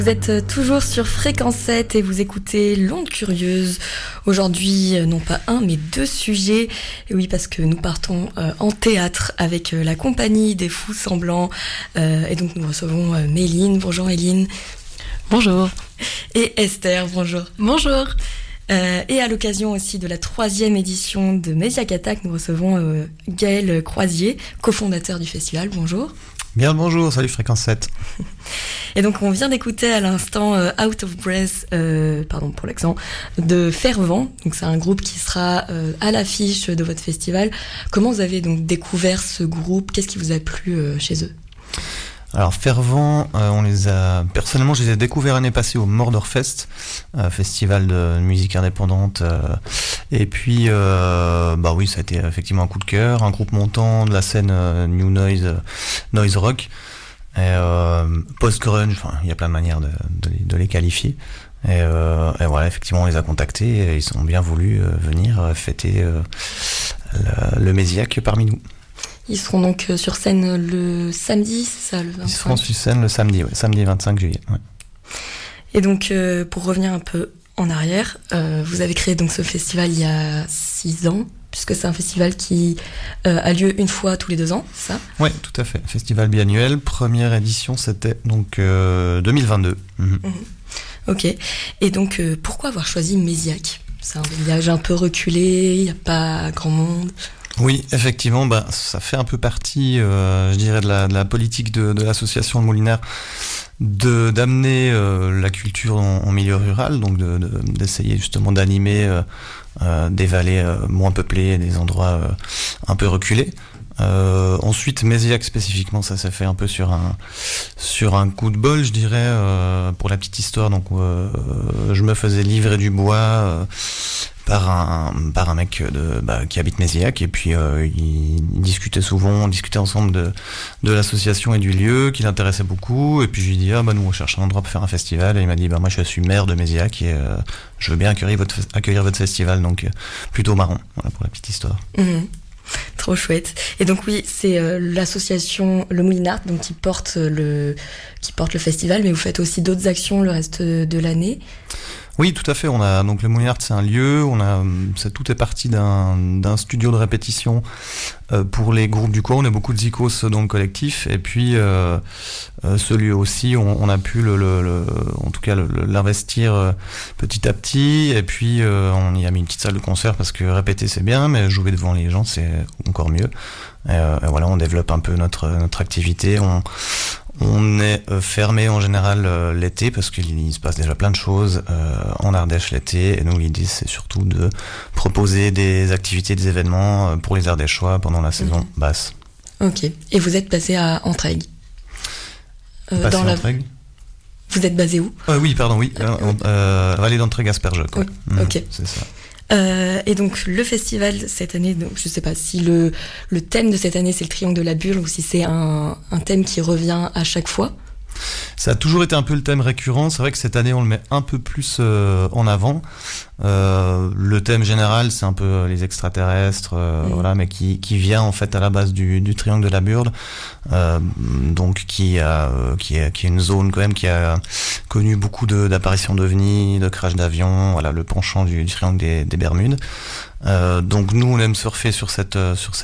Vous êtes toujours sur Fréquence 7 et vous écoutez L'Onde Curieuse. Aujourd'hui, non pas un, mais deux sujets. Et oui, parce que nous partons en théâtre avec la compagnie des Fous Semblants. Et donc, nous recevons Méline. Bonjour Méline. Bonjour. Et Esther, bonjour. Bonjour. Et à l'occasion aussi de la 3e édition de Médiac Attack, nous recevons Gaël Croisier, cofondateur du festival. Bonjour. Bien le bonjour, salut Fréquence 7. Et donc on vient d'écouter à l'instant Out of Breath, pardon pour l'accent, de Fervent. Donc c'est un groupe qui sera à l'affiche de votre festival. Comment vous avez donc découvert ce groupe ? Qu'est-ce qui vous a plu chez eux ? Alors Fervent, personnellement je les ai découverts l'année passée au Mordorfest, festival de musique indépendante, et puis oui, ça a été effectivement un coup de cœur, un groupe montant de la scène New Noise, Noise Rock, et post-grunge, enfin il y a plein de manières de les qualifier. Et voilà, effectivement on les a contactés et ils ont bien voulu venir fêter le Mésiac parmi nous. Ils seront donc sur scène le samedi, c'est ça, le 25 ? Ils seront sur scène le samedi, ouais, samedi 25 juillet. Ouais. Et donc, pour revenir un peu en arrière, vous avez créé donc ce festival il y a 6 ans, puisque c'est un festival qui a lieu une fois tous les 2 ans, c'est ça ? Oui, tout à fait. Festival biannuel, première édition, c'était donc 2022. Mmh. Ok. Et donc, pourquoi avoir choisi Mésiac ? C'est un village un peu reculé, il n'y a pas grand monde. Oui, effectivement, ça fait un peu partie, je dirais, de la politique de l'association Le Moulinard, d'amener la culture en milieu rural, donc d'essayer justement d'animer des vallées moins peuplées, des endroits un peu reculés. Ensuite, Mésiac spécifiquement, ça s'est fait un peu sur un coup de bol, je dirais, pour la petite histoire. Donc, je me faisais livrer du bois par un mec qui habite Mésiac, et puis il discutait souvent, on discutait ensemble de l'association et du lieu qui l'intéressait beaucoup, et puis je lui dis nous on cherche un endroit pour faire un festival, et il m'a dit moi je suis maire de Mésiac et je veux bien accueillir votre festival, donc plutôt marrant, voilà pour la petite histoire. Mmh. Trop chouette. Et donc oui, c'est l'association Le Moulinard donc qui porte le festival, mais vous faites aussi d'autres actions le reste de l'année. Oui, tout à fait. On a donc Le Moulinard, c'est un lieu. Tout est parti d'un studio de répétition pour les groupes du coin. On a beaucoup de zikos dans le collectif, et puis ce lieu aussi, on a pu en tout cas l'investir petit à petit. Et puis on y a mis une petite salle de concert parce que répéter c'est bien, mais jouer devant les gens c'est encore mieux. Et voilà, on développe un peu notre activité. On est fermé en général l'été parce qu'il se passe déjà plein de choses en Ardèche l'été, et nous l'idée c'est surtout de proposer des activités, des événements pour les Ardéchois pendant la saison basse. Ok, et vous êtes passé à Entraigues. Entraigues. Vous êtes basé où ? Oui, pardon, oui, Vallée d'Entraigues-Asperges. Oui, ok. C'est ça. Et donc le festival cette année, donc je sais pas si le thème de cette année c'est le triangle de la Burle ou si c'est un thème qui revient à chaque fois. Ça a toujours été un peu le thème récurrent. C'est vrai que cette année on le met un peu plus en avant. Le thème général c'est un peu les extraterrestres, voilà, mais qui vient en fait à la base du triangle de la Burle, donc qui est une zone quand même qui a connu beaucoup d'apparitions d'ovnis, de crash d'avions, voilà, le penchant du triangle des Bermudes. Donc nous on aime surfer sur cette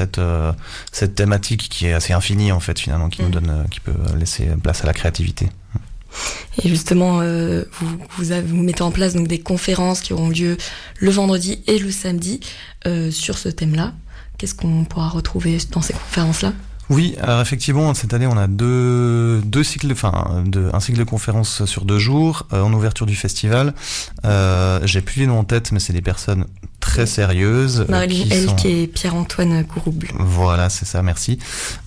thématique qui est assez infinie en fait finalement, qui nous donne, qui peut laisser place à la créativité. Et justement, vous mettez en place donc des conférences qui auront lieu le vendredi et le samedi sur ce thème-là. Qu'est-ce qu'on pourra retrouver dans ces conférences-là ? Oui, alors effectivement, cette année, on a un cycle de conférences sur 2 jours en ouverture du festival. J'ai plus les noms en tête, mais c'est des personnes très sérieuses. Marilyn Elk et Pierre-Antoine Courouble. Voilà, c'est ça, merci.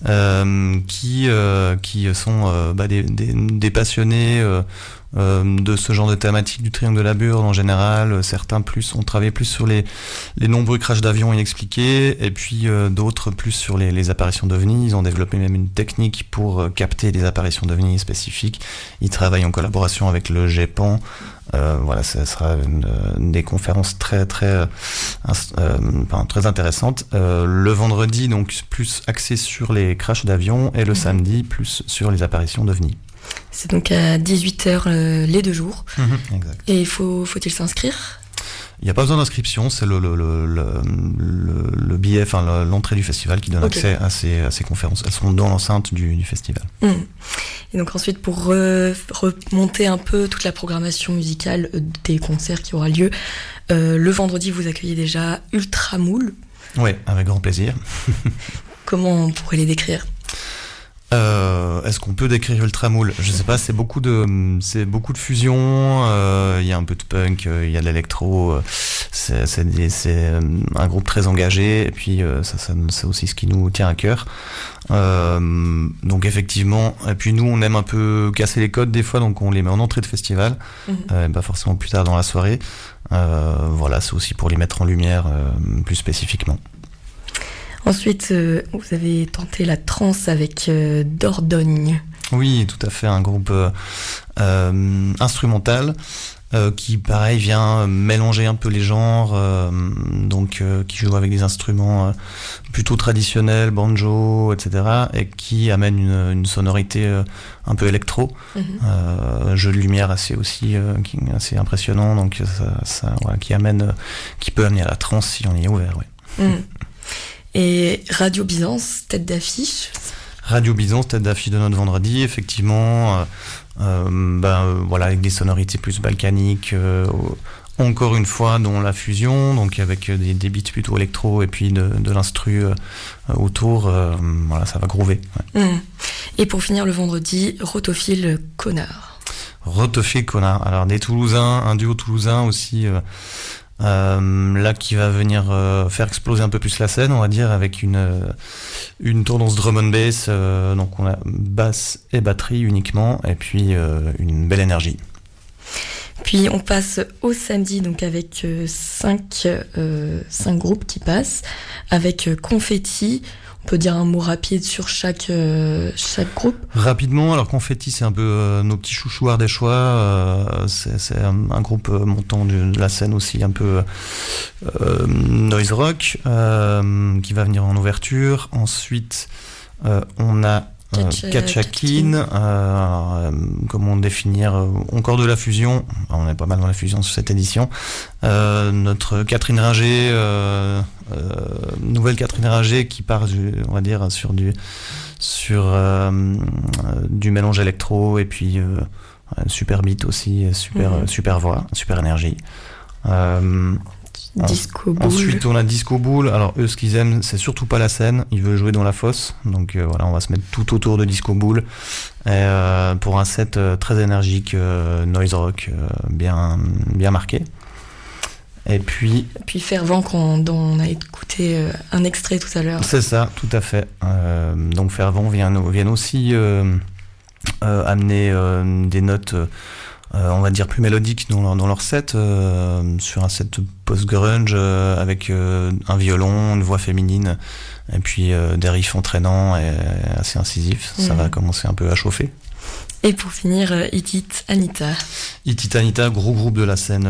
Qui sont des passionnés de ce genre de thématique du triangle de la Burle en général. Certains ont travaillé plus sur les nombreux crashs d'avions inexpliqués, et puis d'autres plus sur les apparitions d'ovnis. Ils ont développé même une technique pour capter les apparitions d'ovnis spécifiques. Ils travaillent en collaboration avec le GEPAN. Voilà, ça sera des conférences très intéressantes. Le vendredi, donc plus axé sur les crashs d'avions, et le samedi plus sur les apparitions d'ovnis. C'est donc à 18h les 2 jours. Exact. Et faut-il s'inscrire ? Il n'y a pas besoin d'inscription, c'est le billet, enfin l'entrée du festival qui donne accès à ces conférences. Elles sont dans l'enceinte du festival. Et donc ensuite, pour remonter un peu toute la programmation musicale des concerts qui aura lieu, le vendredi, vous accueillez déjà Ultramoule. Oui, avec grand plaisir. Comment on pourrait les décrire ? Est-ce qu'on peut décrire Ultramoule ? Je sais pas, c'est beaucoup de fusion. Il y a un peu de punk, il y a de l'électro. C'est un groupe très engagé. Et puis c'est aussi ce qui nous tient à cœur. Donc effectivement. Et puis nous, on aime un peu casser les codes des fois, donc on les met en entrée de festival, pas forcément plus tard dans la soirée. Voilà, c'est aussi pour les mettre en lumière plus spécifiquement. Ensuite, vous avez tenté la trance avec Dordogne. Oui, tout à fait, un groupe instrumental qui, pareil, vient mélanger un peu les genres, donc qui joue avec des instruments plutôt traditionnels, banjo, etc., et qui amène une sonorité un peu électro, jeu de lumière assez impressionnant, donc voilà, qui peut amener à la trance si on y est ouvert. Ouais. Et Radio Byzance, tête d'affiche. Radio Byzance, tête d'affiche de notre vendredi, effectivement, voilà, avec des sonorités plus balkaniques, encore une fois, dont la fusion, donc avec des beats plutôt électro et puis de l'instru autour, voilà, ça va groover. Ouais. Et pour finir le vendredi, Rotophile Connard. Rotophile Connard, alors des Toulousains, un duo toulousain aussi. Là qui va venir faire exploser un peu plus la scène, on va dire, avec une tendance drum and bass, donc on a basse et batterie uniquement, et puis une belle énergie. Puis on passe au samedi, donc avec 5 groupes qui passent, avec Confetti. On peut dire un mot rapide sur chaque groupe. Rapidement, alors Confetti, c'est un peu nos petits chouchous ardéchois. C'est un groupe montant de la scène aussi, un peu noise rock, qui va venir en ouverture. Ensuite, on a Katchakin, comment définir, encore de la fusion, on est pas mal dans la fusion sur cette édition, notre Catherine Ringer, nouvelle Catherine Ringer qui part on va dire sur du mélange électro et puis super beat aussi, super voix, super énergie. Disco Boule. Ensuite, on a Disco Boule. Alors, eux, ce qu'ils aiment, c'est surtout pas la scène. Ils veulent jouer dans la fosse. Donc, voilà, on va se mettre tout autour de Disco Boule. Pour un set très énergique, noise rock, bien marqué. Et puis Fervent, dont on a écouté un extrait tout à l'heure. C'est ça, tout à fait. Donc, Fervent viennent aussi amener des notes. On va dire plus mélodiques dans leur set, sur un set post-grunge avec un violon, une voix féminine et puis des riffs entraînants et assez incisifs. Ça va commencer un peu à chauffer. Et pour finir, Itit Anita. Itit Anita, gros groupe de la scène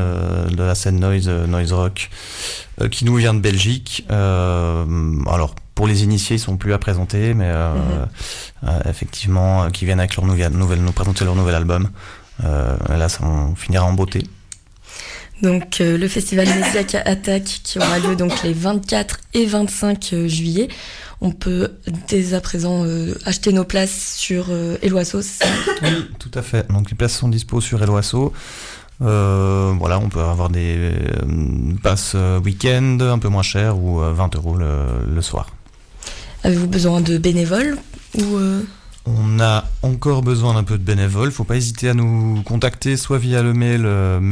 noise rock, qui nous vient de Belgique. Alors pour les initiés, ils sont plus à présenter, mais effectivement, qui viennent avec nous présenter leur nouvel album. Là, on finira en beauté. Donc le festival Mesiac Attack qui aura lieu donc les 24 et 25 juillet. On peut dès à présent acheter nos places sur Helloasso, c'est ça ? Oui, tout à fait. Donc les places sont dispo sur Helloasso. Voilà, on peut avoir des passes week-end un peu moins chères ou 20 € le soir. Avez-vous besoin de bénévoles ou On a encore besoin d'un peu de bénévoles. Faut pas hésiter à nous contacter, soit via le mail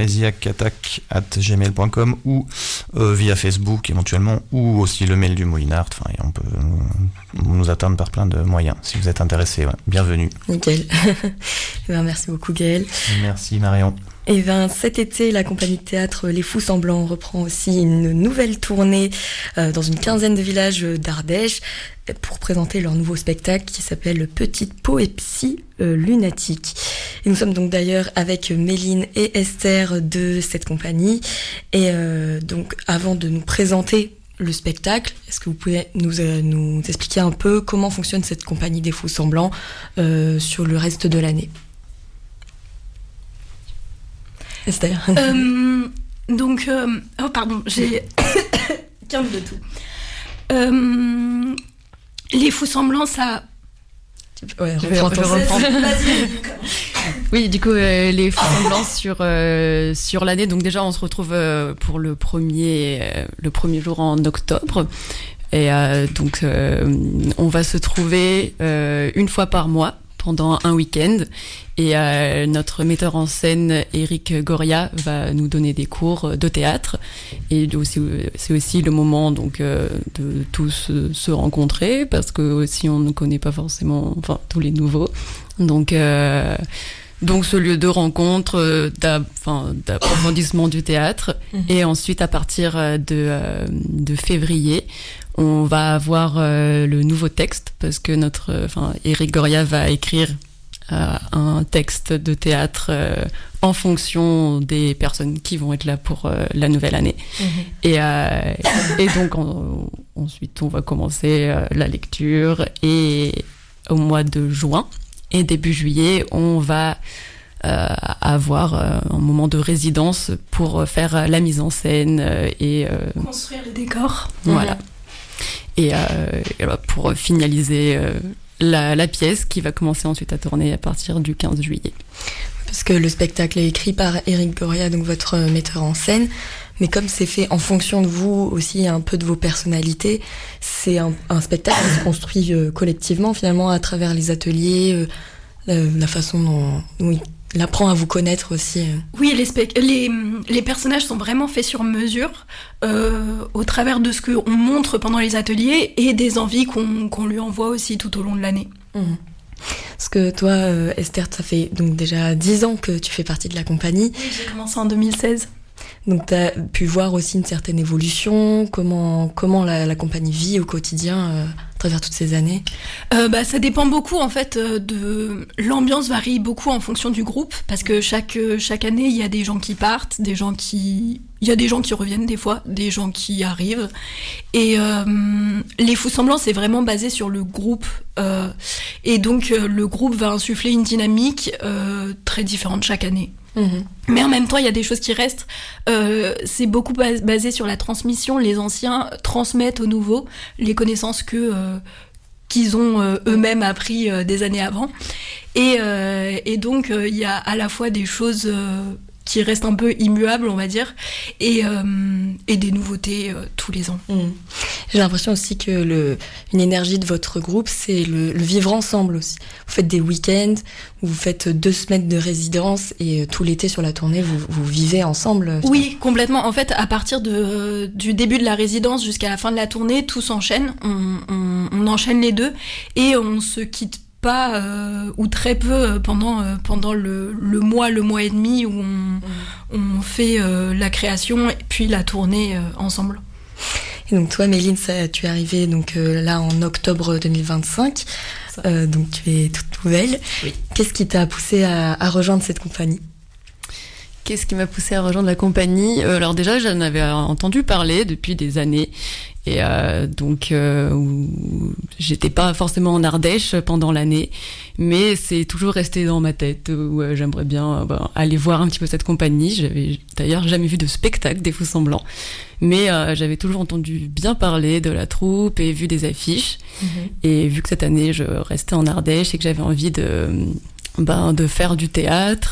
mesiacattac@gmail.com ou via Facebook éventuellement, ou aussi le mail du Molinard. Enfin, on peut nous atteindre par plein de moyens. Si vous êtes intéressé, ouais, bienvenue. Nickel. Merci beaucoup Gaël. Merci Marion. Et cet été, la compagnie de théâtre Les Fous Semblants reprend aussi une nouvelle tournée dans une quinzaine de villages d'Ardèche pour présenter leur nouveau spectacle qui s'appelle Petite Poépsie lunatique. Et nous sommes donc d'ailleurs avec Méline et Esther de cette compagnie. Et donc avant de nous présenter le spectacle, est-ce que vous pouvez nous expliquer un peu comment fonctionne cette compagnie des Fous Semblants sur le reste de l'année ? Esther. Donc, oh pardon, j'ai 15 de tout. Les Fous Semblants, ça... Ouais, je vais reprendre. Oui, du coup, les Fous Semblants sur l'année. Donc déjà, on se retrouve pour le premier jour en octobre. Et donc, on va se trouver une fois par mois pendant un week-end. Et notre metteur en scène, Eric Goria, va nous donner des cours de théâtre. Et c'est aussi le moment donc de tous se rencontrer, parce que aussi on ne connaît pas forcément tous les nouveaux. Donc ce lieu de rencontre, d'approfondissement du théâtre. Et ensuite, à partir de février, on va avoir le nouveau texte, parce que Eric Goria va écrire un texte de théâtre en fonction des personnes qui vont être là pour la nouvelle année. Et donc ensuite on va commencer la lecture, et au mois de juin et début juillet on va avoir un moment de résidence pour faire la mise en scène et construire les décors. Voilà. Et pour finaliser la pièce qui va commencer ensuite à tourner à partir du 15 juillet. Parce que le spectacle est écrit par Eric Goria, donc votre metteur en scène, mais comme c'est fait en fonction de vous aussi, un peu de vos personnalités, c'est un spectacle qui se construit collectivement finalement à travers les ateliers, la façon dont il apprend à vous connaître aussi. Oui, les personnages sont vraiment faits sur mesure au travers de ce qu'on montre pendant les ateliers et des envies qu'on lui envoie aussi tout au long de l'année. Parce que toi, Esther, ça fait donc déjà 10 ans que tu fais partie de la compagnie. Oui, j'ai commencé en 2016. Donc tu as pu voir aussi une certaine évolution, comment la compagnie vit au quotidien à travers toutes ces années. Ça dépend beaucoup en fait l'ambiance varie beaucoup en fonction du groupe, parce que chaque année il y a des gens qui partent, il y a des gens qui reviennent des fois, des gens qui arrivent, et les Fous Semblants c'est vraiment basé sur le groupe, et donc le groupe va insuffler une dynamique très différente chaque année. Mais en même temps, il y a des choses qui restent. C'est beaucoup basé sur la transmission. Les anciens transmettent aux nouveaux les connaissances qu'ils ont eux-mêmes appris des années avant. Et donc, il y a à la fois des choses qui restent un peu immuables, on va dire, et des nouveautés tous les ans. J'ai l'impression aussi que une énergie de votre groupe, c'est le vivre ensemble aussi. Vous faites des week-ends, vous faites 2 semaines de résidence, et tout l'été sur la tournée, vous vivez ensemble. Oui, complètement. En fait, à partir du début de la résidence jusqu'à la fin de la tournée, tout s'enchaîne. On enchaîne les deux, et on se quitte pas ou très peu pendant le mois et demi où on fait la création et puis la tournée ensemble. Et donc toi, Méline, tu es arrivée donc là en octobre 2025, donc tu es toute nouvelle. Oui. Qu'est-ce qui t'a poussée à rejoindre cette compagnie ? Qu'est-ce qui m'a poussée à rejoindre la compagnie ? Alors déjà, j'en avais entendu parler depuis des années. Et donc, j'étais pas forcément en Ardèche pendant l'année, mais c'est toujours resté dans ma tête où j'aimerais bien aller voir un petit peu cette compagnie. J'avais d'ailleurs jamais vu de spectacle des Fous Semblants, mais j'avais toujours entendu bien parler de la troupe et vu des affiches. Et vu que cette année, je restais en Ardèche et que j'avais envie de faire du théâtre,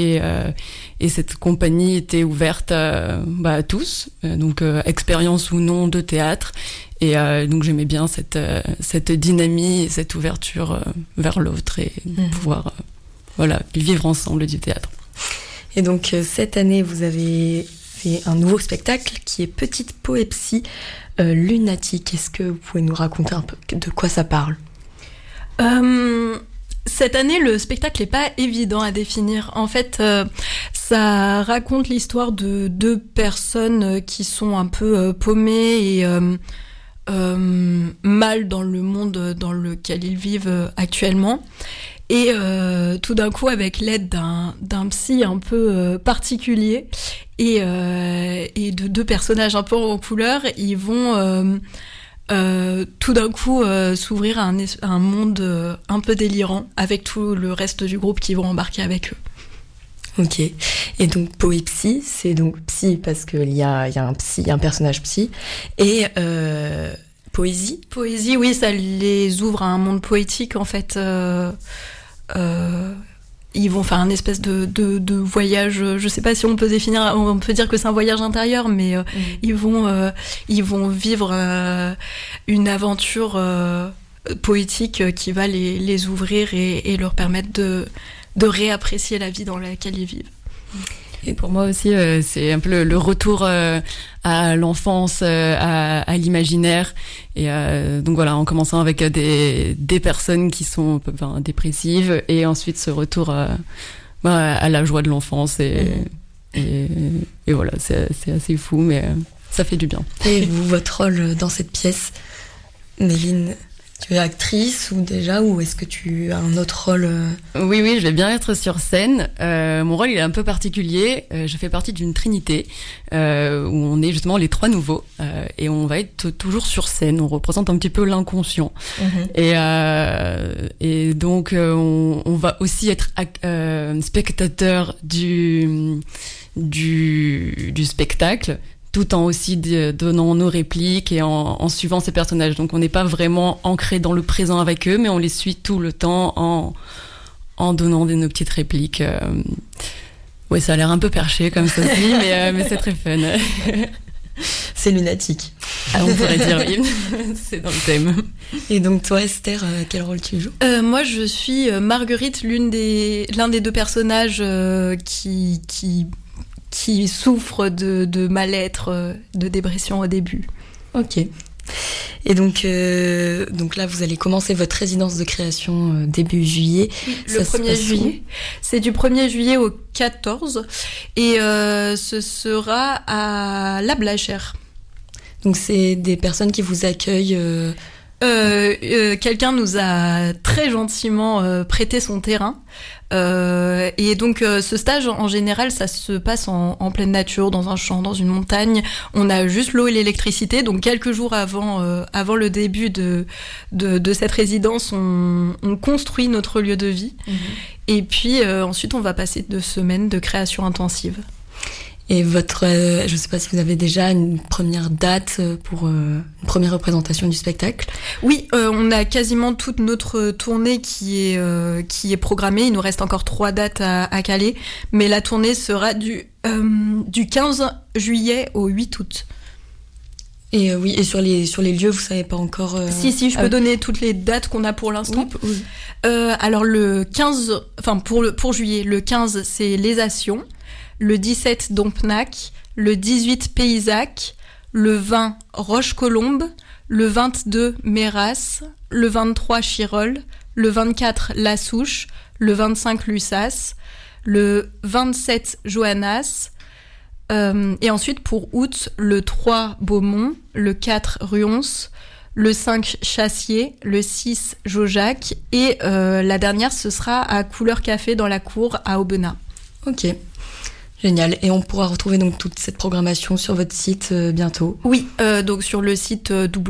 et cette compagnie était ouverte à tous, donc expérience ou non de théâtre, et donc j'aimais bien cette dynamique, cette ouverture vers l'autre, et pouvoir vivre ensemble du théâtre. Et donc cette année vous avez fait un nouveau spectacle qui est Petite Poepsie lunatique. Est-ce que vous pouvez nous raconter un peu de quoi ça parle ? Cette année, le spectacle n'est pas évident à définir. En fait, ça raconte l'histoire de 2 personnes qui sont un peu paumées et mal dans le monde dans lequel ils vivent actuellement. Et tout d'un coup, avec l'aide d'un psy un peu particulier et de 2 personnages un peu en couleur, ils vont... tout d'un coup s'ouvrir à un monde un peu délirant avec tout le reste du groupe qui vont embarquer avec eux. Ok. Et donc Poépsy, c'est donc psy parce qu'il y a un personnage psy. Et poésie. Poésie, oui, ça les ouvre à un monde poétique en fait. Ils vont faire un espèce de voyage. Je sais pas si on peut définir. On peut dire que c'est un voyage intérieur, mais ils vont vivre une aventure poétique qui va les ouvrir et leur permettre de réapprécier la vie dans laquelle ils vivent. Et pour moi aussi, c'est un peu le retour à l'enfance, à l'imaginaire. Et donc voilà, en commençant avec des personnes qui sont dépressives, et ensuite ce retour à la joie de l'enfance. Et voilà, c'est assez fou, mais ça fait du bien. Et vous, votre rôle dans cette pièce, Méline, tu es actrice ou est-ce que tu as un autre rôle? Oui, je vais bien être sur scène. Mon rôle, il est un peu particulier. Je fais partie d'une trinité où on est justement les trois nouveaux et on va être toujours sur scène. On représente un petit peu l'inconscient. Et donc, on va aussi être spectateur du spectacle, tout en aussi donnant nos répliques et en suivant ces personnages. Donc on n'est pas vraiment ancré dans le présent avec eux, mais on les suit tout le temps en donnant nos petites répliques. Ouais, ça a l'air un peu perché comme ça aussi, mais c'est très fun. C'est lunatique. Ah, on pourrait dire oui, c'est dans le thème. Et donc toi, Esther, quel rôle tu joues? Moi, je suis Marguerite, l'un des deux personnages qui souffre de mal-être, de dépression au début. Ok. Et donc là, vous allez commencer votre résidence de création début juillet. Le 1er juillet. C'est du 1er juillet au 14. Et ce sera à La Blachère. Donc c'est des personnes qui vous accueillent... Quelqu'un nous a très gentiment prêté son terrain. Et donc ce stage en général ça se passe en pleine nature, dans un champ, dans une montagne. On a juste l'eau et l'électricité, donc quelques jours avant le début de cette résidence on construit notre lieu de vie. Et puis ensuite on va passer 2 semaines de création intensive. Et je sais pas si vous avez déjà une première date pour une première représentation du spectacle. Oui, on a quasiment toute notre tournée qui est programmée. Il nous reste encore 3 dates à caler, mais la tournée sera du 15 juillet au 8 août. Et oui, et sur les lieux, vous savez pas encore... Si, je peux donner toutes les dates qu'on a pour l'instant. Oui. Alors le 15, enfin pour juillet, le 15 c'est Les Assions. Le 17, Dompnac, le 18, Paysac, le 20, Roche-Colombe, le 22, Méras, le 23, Chirol, le 24, La Souche, le 25, Lussas, le 27, Joannas, et ensuite pour août, le 3, Beaumont, le 4, Ruons, le 5, Chassier, le 6, Jaujac, et la dernière, ce sera à Couleur Café dans la cour à Aubenas. Ok. Génial. Et on pourra retrouver donc toute cette programmation sur votre site bientôt. Oui, donc sur le site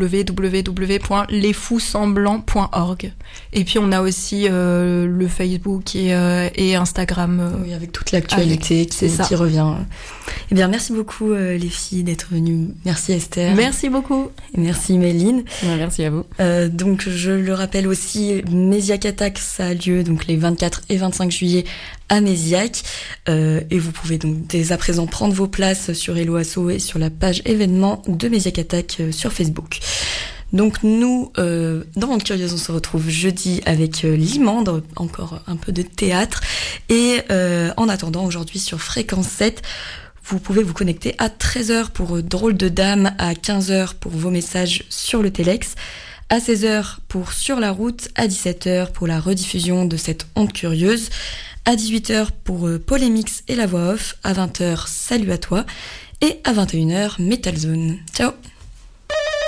www.lesfoussemblants.org. Et puis on a aussi le Facebook et Instagram. Oui, avec toute l'actualité qui revient. Eh bien, merci beaucoup les filles d'être venues. Merci Esther. Merci beaucoup. Et merci Méline. Merci à vous. Donc je le rappelle aussi, Méziac Attack, ça a lieu donc les 24 et 25 juillet à Méziac. Et vous pouvez donc dès à présent prendre vos places sur Hello Asso et sur la page événements de Méziac Attack sur Facebook. Donc nous, dans Monde Curieuse, on se retrouve jeudi avec Limandre, encore un peu de théâtre. Et en attendant, aujourd'hui sur Fréquence 7, vous pouvez vous connecter à 13h pour Drôle de Dame, à 15h pour vos messages sur le Téléx, à 16h pour Sur la route, à 17h pour la rediffusion de cette Onde Curieuse, à 18h pour Polémix et la voix off, à 20h Salut à toi, et à 21h Metal Zone. Ciao.